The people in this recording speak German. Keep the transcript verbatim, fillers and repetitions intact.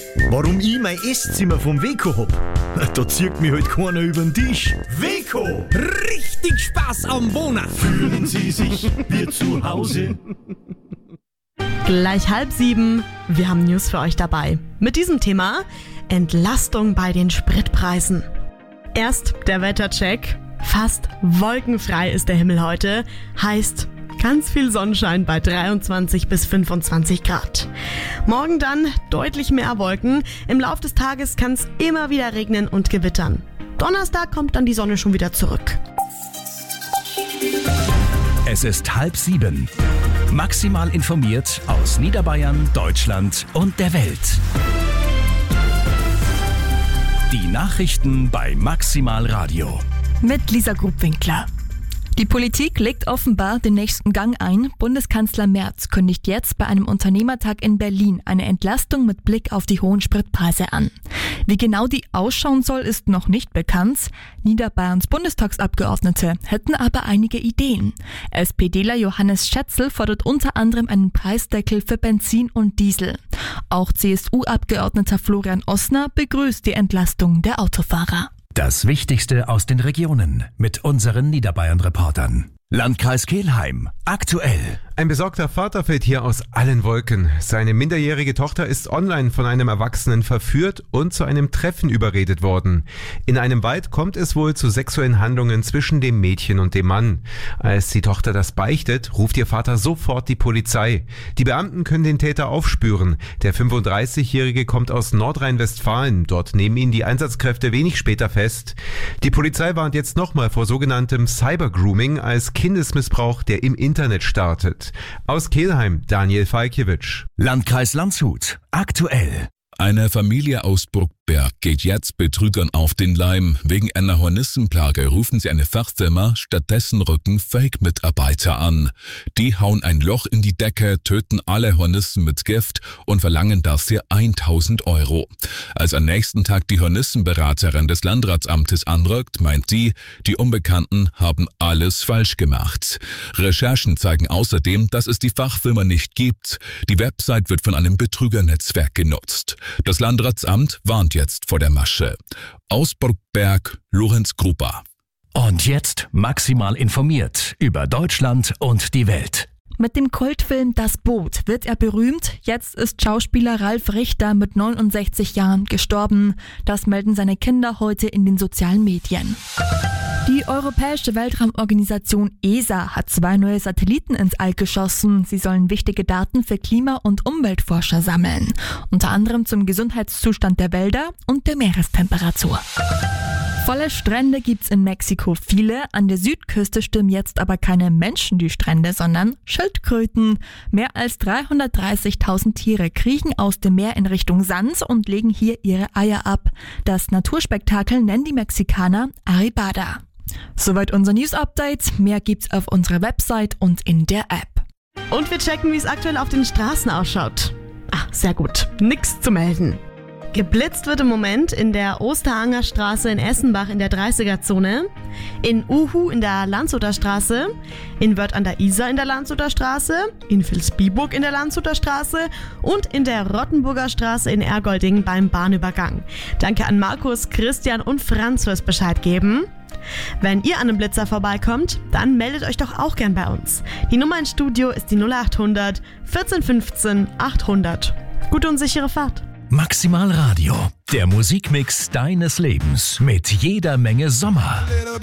Warum ich mein Esszimmer vom Weko hab? Da zieht mich halt keiner über den Tisch. Weko! Richtig Spaß am Wohnen. Fühlen Sie sich wie zu Hause? Gleich halb sieben. Wir haben News für euch dabei. Mit diesem Thema Entlastung bei den Spritpreisen. Erst der Wettercheck. Fast wolkenfrei ist der Himmel heute. Heißt ganz viel Sonnenschein bei dreiundzwanzig bis fünfundzwanzig Grad. Morgen dann deutlich mehr Wolken. Im Laufe des Tages kann es immer wieder regnen und gewittern. Donnerstag kommt dann die Sonne schon wieder zurück. Es ist halb sieben. Maximal informiert aus Niederbayern, Deutschland und der Welt. Die Nachrichten bei Maximal Radio. Mit Lisa Grubwinkler. Die Politik legt offenbar den nächsten Gang ein. Bundeskanzler Merz kündigt jetzt bei einem Unternehmertag in Berlin eine Entlastung mit Blick auf die hohen Spritpreise an. Wie genau die ausschauen soll, ist noch nicht bekannt. Niederbayerns Bundestagsabgeordnete hätten aber einige Ideen. SPDler Johannes Schätzl fordert unter anderem einen Preisdeckel für Benzin und Diesel. Auch C S U-Abgeordneter Florian Ossner begrüßt die Entlastung der Autofahrer. Das Wichtigste aus den Regionen mit unseren Niederbayern-Reportern. Landkreis Kelheim. Aktuell. Ein besorgter Vater fällt hier aus allen Wolken. Seine minderjährige Tochter ist online von einem Erwachsenen verführt und zu einem Treffen überredet worden. In einem Wald kommt es wohl zu sexuellen Handlungen zwischen dem Mädchen und dem Mann. Als die Tochter das beichtet, ruft ihr Vater sofort die Polizei. Die Beamten können den Täter aufspüren. Der fünfunddreißigjährige kommt aus Nordrhein-Westfalen. Dort nehmen ihn die Einsatzkräfte wenig später fest. Die Polizei warnt jetzt nochmal vor sogenanntem Cybergrooming als Kindesmissbrauch, der im Internet startet. Aus Kelheim, Daniel Falkiewicz. Landkreis Landshut. Aktuell. Eine Familie aus Bruckberg geht jetzt Betrügern auf den Leim. Wegen einer Hornissenplage rufen sie eine Fachfirma, stattdessen rücken Fake-Mitarbeiter an. Die hauen ein Loch in die Decke, töten alle Hornissen mit Gift und verlangen dafür tausend Euro. Als am nächsten Tag die Hornissenberaterin des Landratsamtes anrückt, meint die, die Unbekannten haben alles falsch gemacht. Recherchen zeigen außerdem, dass es die Fachfirma nicht gibt. Die Website wird von einem Betrügernetzwerk genutzt. Das Landratsamt warnt jetzt vor der Masche. Aus Bruckberg, Lorenz Gruber. Und jetzt maximal informiert über Deutschland und die Welt. Mit dem Kultfilm Das Boot wird er berühmt. Jetzt ist Schauspieler Ralf Richter mit neunundsechzig Jahren gestorben. Das melden seine Kinder heute in den sozialen Medien. Die Europäische Weltraumorganisation E S A hat zwei neue Satelliten ins All geschossen. Sie sollen wichtige Daten für Klima- und Umweltforscher sammeln. Unter anderem zum Gesundheitszustand der Wälder und der Meerestemperatur. Volle Strände gibt's in Mexiko viele. An der Südküste stimmen jetzt aber keine Menschen die Strände, sondern Schildkröten. Mehr als dreihundertdreißigtausend Tiere kriechen aus dem Meer in Richtung Sand und legen hier ihre Eier ab. Das Naturspektakel nennen die Mexikaner Arribada. Soweit unser News-Update. Mehr gibt's auf unserer Website und in der App. Und wir checken, wie es aktuell auf den Straßen ausschaut. Ah, sehr gut. Nix zu melden. Geblitzt wird im Moment in der Osterhanger Straße in Essenbach in der dreißiger-Zone, in Uhu in der Landshuter Straße, in Wörth an der Isar in der Landshuter Straße, in Vilsbiburg in der Landshuter Straße und in der Rottenburger Straße in Ergolding beim Bahnübergang. Danke an Markus, Christian und Franz fürs Bescheid geben. Wenn ihr an einem Blitzer vorbeikommt, dann meldet euch doch auch gern bei uns. Die Nummer ins Studio ist die null achthundert vierzehn fünfzehn achthundert. Gute und sichere Fahrt. Maximal Radio, der Musikmix deines Lebens mit jeder Menge Sommer.